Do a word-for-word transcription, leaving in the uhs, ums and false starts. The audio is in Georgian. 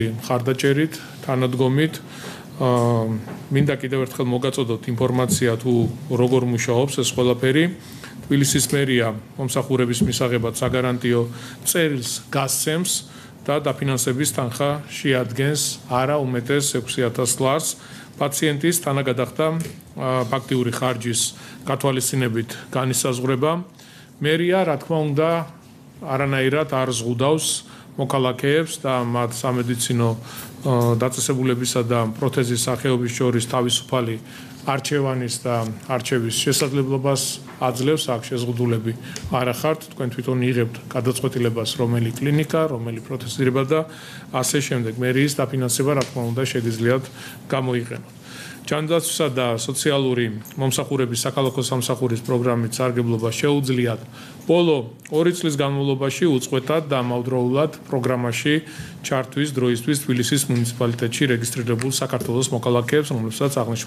მხარდაჭერით, თანადგომით მინდა კიდევ ერთხელ მოგაწოდოთ ინფორმაცია თუ როგორ მუშაობს ეს ყველაფერი. თბილისის მერია მომსახურების მისაღებად საგარანტიო წერილს გასცემს და დაფინანსების თანხა შეადგენს არა უმეტეს ექვსი ათას ლარს პაციენტის თანაგადახდა ფაქტიური ხარჯის გათვალისწინებით განისაზღვრება. მერია, რა თქმა უნდა, არანაირად არ ზღუდავს მოქალაქეებს და მათ სამედიცინო დაწესებულებისა და პროთეზის სახეობის შორის თავისუფალი არჩევანის და არჩევის შესაძლებლობას აძლევს. აქ შეზღუდულები არ ახართ, თქვენ თვითონ იღებთ გადაწყვეტილებას რომელი კლინიკა, რომელი პროთეზირება და ასე შემდეგ. მერიის დაფინანსება რა თქმა უნდა შეგიძლიათ გამოიყენოთ. ჯანდაცვისა და სოციალური მომსახურების საქალაქო სამსახურის პროგრამით სარგებლობა შეუძლიათ ბოლო ორი წლის განმავლობაში უწყვეტად და ამავდროულად პროგრამაში ჩართვის დროისთვის თბილისის მუნიციპალიტეტში რეგისტრირებულ საქართველოს მოქალაქეებს, რომლებსაც აღნიშნული